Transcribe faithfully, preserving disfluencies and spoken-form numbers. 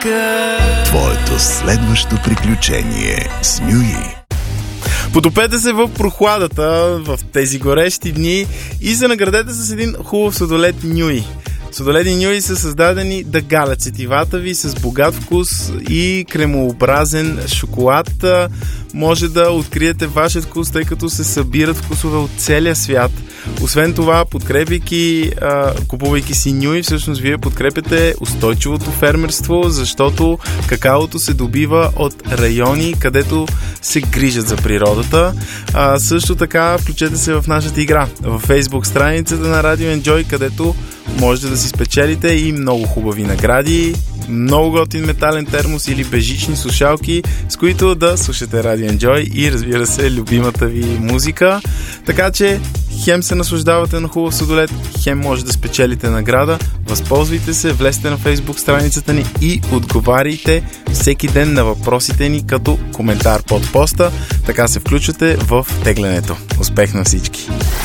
музика. Твоето следващо приключение с Нюи. Потопете се в прохладата в тези горещи дни и се наградете с един хубав сладолед Нюи. Сладоледи Нюи са създадени да галят сетивата ви с богат вкус и кремообразен шоколад. Може да откриете вашия вкус, тъй като се събират вкусове от целия свят. Освен това, подкрепяйки, а, купувайки си Нюи, всъщност вие подкрепяте устойчивото фермерство, защото какаото се добива от райони, където се грижат за природата. А, също така, включете се в нашата игра във Facebook страницата на Radio Enjoy, където можете да си спечелите и много хубави награди, много готин метален термос или бежични слушалки, с които да слушате Radio Enjoy и, разбира се, любимата ви музика. Така че хем се наслаждавате на хубав сладолед, хем може да спечелите награда. Възползвайте се, влезте на Facebook страницата ни и отговаряйте всеки ден на въпросите ни като коментар под поста. Така се включвате в теглянето. Успех на всички!